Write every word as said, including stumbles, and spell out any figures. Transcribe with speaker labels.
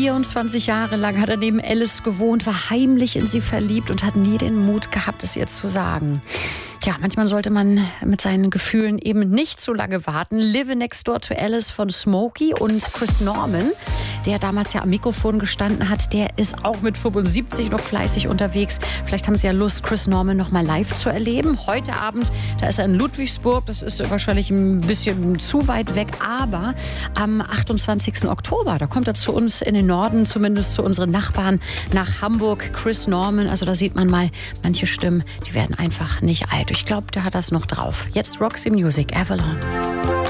Speaker 1: vierundzwanzig Jahre lang hat er neben Alice gewohnt, war heimlich in sie verliebt und hat nie den Mut gehabt, es ihr zu sagen. Ja, manchmal sollte man mit seinen Gefühlen eben nicht so lange warten. Living Next Door to Alice von Smokey und Chris Norman, der damals ja am Mikrofon gestanden hat, der ist auch mit fünfundsiebzig noch fleißig unterwegs. Vielleicht haben Sie ja Lust, Chris Norman noch mal live zu erleben. Heute Abend, da ist er in Ludwigsburg. Das ist wahrscheinlich ein bisschen zu weit weg, aber am achtundzwanzigsten Oktober, da kommt er zu uns in den Norden, zumindest zu unseren Nachbarn nach Hamburg. Chris Norman, also da sieht man mal, manche Stimmen, die werden einfach nicht alt. Ich glaube, der hat das noch drauf. Jetzt Roxy Music, Avalon.